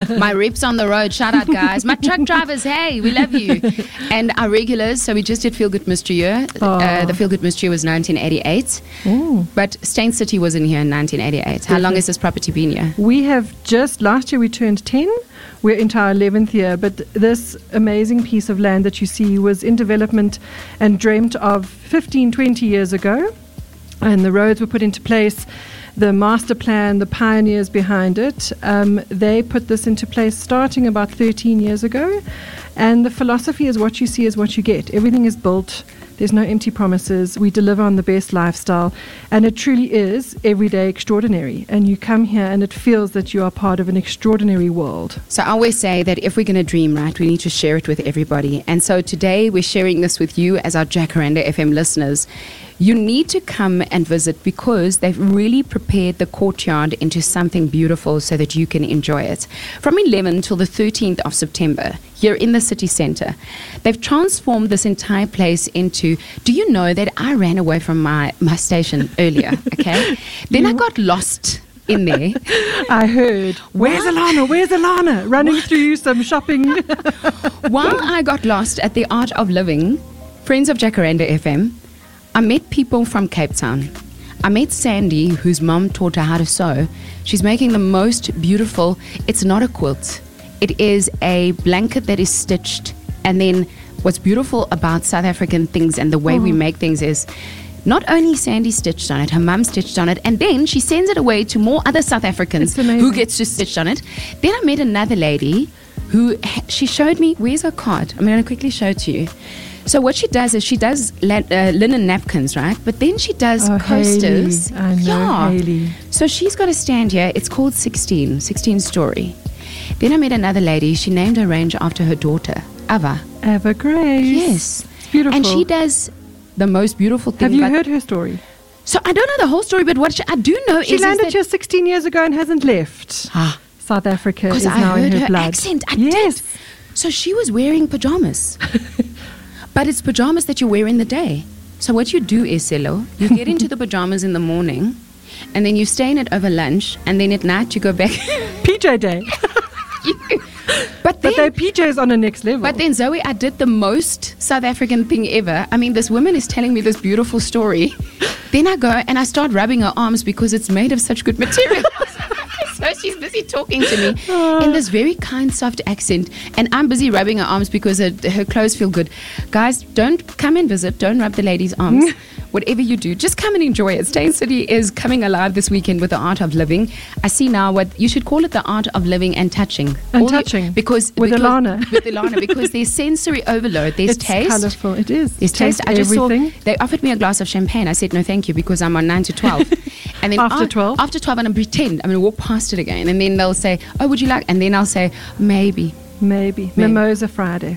My reps on the road, shout out guys. My truck drivers, hey, we love you. And our regulars, so we just did Feel Good Mystery Year. The Feel Good Mystery was 1988. But Stain City was in here in 1988. How long has this property been here? We have last year we turned 10. We're into our 11th year, but this amazing piece of land that you see was in development and dreamt of 15, 20 years ago. And the roads were put into place, the master plan, the pioneers behind it. They put this into place starting about 13 years ago. And the philosophy is what you see is what you get. Everything is built. There's no empty promises. We deliver on the best lifestyle. And it truly is everyday extraordinary. And you come here and it feels that you are part of an extraordinary world. So I always say that if we're going to dream, right, we need to share it with everybody. And so today we're sharing this with you as our Jacaranda FM listeners. You need to come and visit because they've really prepared the courtyard into something beautiful so that you can enjoy it. From 11 till the 13th of September, here in the city centre, they've transformed this entire place into, do you know that I ran away from my station earlier, okay? Then I got lost in there. I heard, where's Alana? Running through some shopping. While I got lost at the Art of Living, Friends of Jacaranda FM, I met people from Cape Town. I met Sandy, whose mom taught her how to sew. She's making the most beautiful, it's not a quilt. It is a blanket that is stitched. And then what's beautiful about South African things and the way we make things is not only Sandy stitched on it, her mum stitched on it, and then she sends it away to more other South Africans who gets to stitch on it. Then I met another lady who, she showed me, where's her card? I'm going to quickly show it to you. So what she does is she does linen napkins, right? But then she does coasters. Hayley. I know, Hayley. So she's got a stand here. It's called 16 Story. Then I met another lady. She named her range after her daughter, Ava. Ava Grace. Yes. It's beautiful. And she does the most beautiful thing. Have you heard her story? So I don't know the whole story, but what I do know she landed here 16 years ago and hasn't left. South Africa is now in her blood. Accent. I did. So she was wearing pajamas. But it's pajamas that you wear in the day. So what you do is, Selo, you get into the pajamas in the morning, and then you stay in it over lunch, and then at night you go back. PJ day. But they're PJs on the next level. But then, Zoe, I did the most South African thing ever. I mean, this woman is telling me this beautiful story. Then I go and I start rubbing her arms because it's made of such good material. So she's busy talking to me in this very kind, soft accent. And I'm busy rubbing her arms because her clothes feel good. Guys, don't come and visit. Don't rub the lady's arms. Whatever you do, just come and enjoy it. Stain City is coming alive this weekend with the Art of Living. I see now what you should call it, the Art of Living and Touching. Because Alana. With Alana, because there's sensory overload. There's taste. It's colourful. It is. There's taste. I just saw they offered me a glass of champagne. I said no thank you because I'm on 9 to 12. And then after 12? After 12, I'm going to pretend. I'm going to walk past it again. And then they'll say, oh, would you like? And then I'll say, maybe. Mimosa Friday.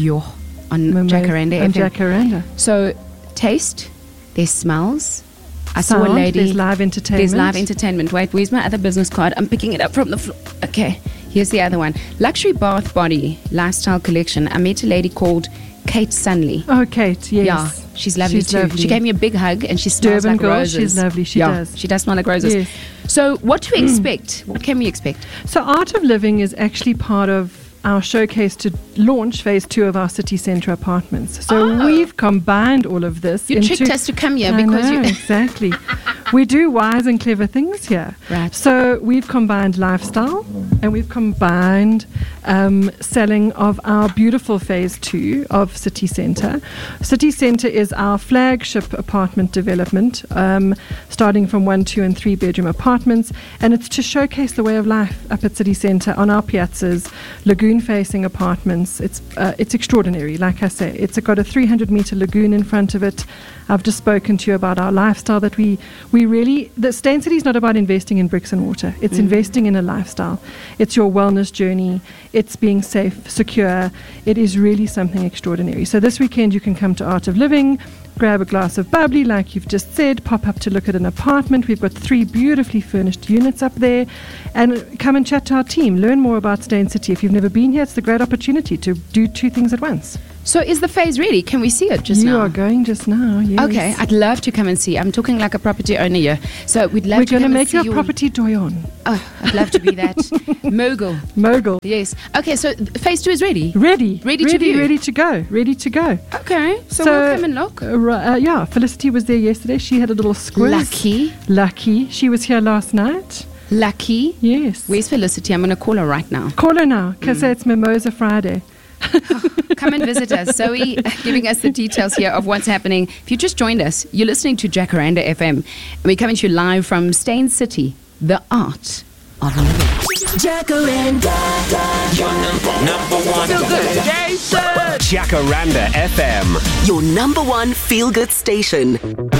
On Jacaranda. On Jacaranda. So taste. There's smells. I saw a lady. There's live entertainment. Wait, where's my other business card? I'm picking it up from the floor. Okay, here's the other one. Luxury Bath Body Lifestyle Collection. I met a lady called Kate Sunley. Oh, Kate, yes. Yeah, she's lovely too. Lovely. She gave me a big hug and she smells Durban like girl, roses. She's lovely, she does. She does smell like roses. Yes. So what to expect? What can we expect? So Art of Living is actually part of our showcase to launch phase 2 of our city centre apartments. So we've combined all of this. You tricked us to come here because exactly. We do wise and clever things here. Right. So we've combined lifestyle and we've combined selling of our beautiful phase 2 of City Centre. City Centre is our flagship apartment development, starting from 1, 2 and 3 bedroom apartments, and it's to showcase the way of life up at City Centre on our piazzas, lagoon facing apartments. It's extraordinary. Like I say, it's got a 300-meter lagoon in front of it. I've just spoken to you about our lifestyle that we really, the Stain City is not about investing in bricks and mortar. It's investing in a lifestyle. It's your wellness journey. It's being safe, secure. It is really something extraordinary. So this weekend you can come to Art of Living, grab a glass of bubbly like you've just said, pop up to look at an apartment. We've got 3 beautifully furnished units up there, and come and chat to our team. Learn more about Stain City. If you've never been here, it's a great opportunity to do 2 things at once. So is the phase ready? Can we see it just You now? are going just now, yes. Okay, I'd love to come and see. I'm talking like a property owner here. So we'd love We're to going to come and make see you a your- property doyen. Oh, I'd love to be that. Mogul. Yes. Okay, so phase 2 is ready. Ready to view. Ready to go. Okay, so we'll come and look. Yeah, Felicity was there yesterday. She had a little squiz. Lucky. She was here last night. Lucky. Yes. Where's Felicity? I'm going to call her right now. Call her now, because it's Mimosa Friday. Come and visit us. Zoe giving us the details here of what's happening. If you just joined us, you're listening to Jacaranda FM. And we're coming to you live from Stain City, the art of living. Jacaranda. Your number one feel-good station. Jacaranda FM. Your number one feel-good station.